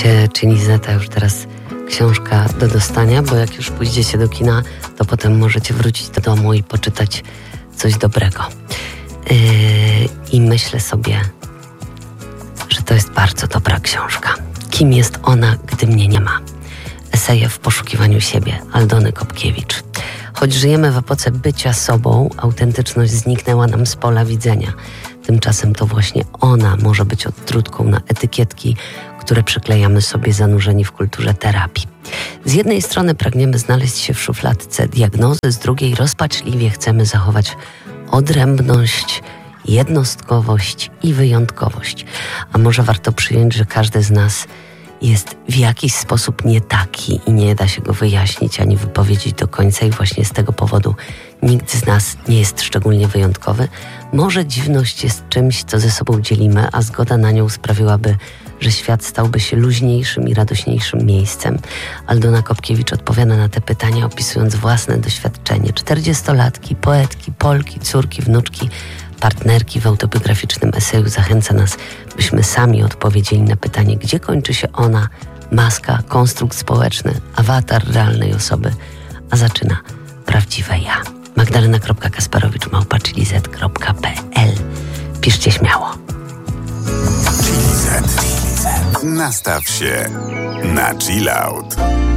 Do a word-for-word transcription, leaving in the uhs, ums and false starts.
Słuchajcie, Chili Zeta już teraz książka do dostania, bo jak już pójdziecie do kina, to potem możecie wrócić do domu i poczytać coś dobrego. Yy, I myślę sobie, że to jest bardzo dobra książka. Kim jest ona, gdy mnie nie ma? Eseje w poszukiwaniu siebie, Aldony Kopkiewicz. Choć żyjemy w epoce bycia sobą, autentyczność zniknęła nam z pola widzenia. Tymczasem to właśnie ona może być odtrutką na etykietki, które przyklejamy sobie zanurzeni w kulturze terapii. Z jednej strony pragniemy znaleźć się w szufladce diagnozy, z drugiej rozpaczliwie chcemy zachować odrębność, jednostkowość i wyjątkowość. A może warto przyjąć, że każdy z nas jest w jakiś sposób nie taki i nie da się go wyjaśnić ani wypowiedzieć do końca i właśnie z tego powodu nikt z nas nie jest szczególnie wyjątkowy. Może dziwność jest czymś, co ze sobą dzielimy, a zgoda na nią sprawiłaby, że świat stałby się luźniejszym i radośniejszym miejscem. Aldona Kopkiewicz odpowiada na te pytania, opisując własne doświadczenie. Czterdziestolatki, poetki, Polki, córki, wnuczki, partnerki w autobiograficznym eseju zachęca nas, byśmy sami odpowiedzieli na pytanie, gdzie kończy się ona, maska, konstrukt społeczny, awatar realnej osoby, a zaczyna prawdziwe ja. Magdalena kropka kasparowicz małpa chili zet kropka pe el. Piszcie śmiało. Chili Zet. Nastaw się na chill out.